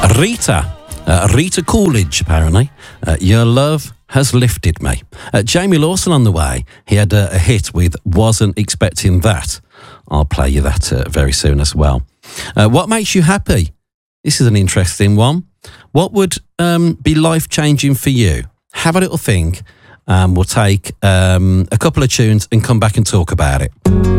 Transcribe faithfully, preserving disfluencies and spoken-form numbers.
Rita. Uh, Rita Coolidge, apparently. Uh, Your Love Has Lifted Me. Uh, Jamie Lawson on the way. He had a, a hit with Wasn't Expecting That. I'll play you that uh, very soon as well. Uh, what makes you happy? This is an interesting one. What would um, be life-changing for you? Have a little think. Um, we'll take um, a couple of tunes and come back and talk about it.